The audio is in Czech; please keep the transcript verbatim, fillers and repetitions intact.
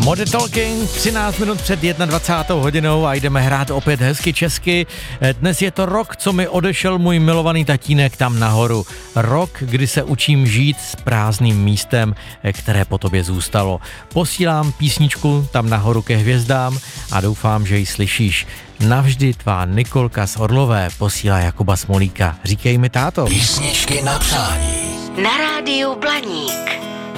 Modern Talking, třináct minut před dvacátou jednou hodinou a jdeme hrát opět hezky česky. Dnes je to rok, co mi odešel můj milovaný tatínek tam nahoru. Rok, kdy se učím žít s prázdným místem, které po tobě zůstalo. Posílám písničku tam nahoru ke hvězdám a doufám, že ji slyšíš. Navždy tvá Nikolka z Orlové posílá Jakuba Smolíka. Říkej mi, táto. Písničky na přání. Na rádiu Blaník.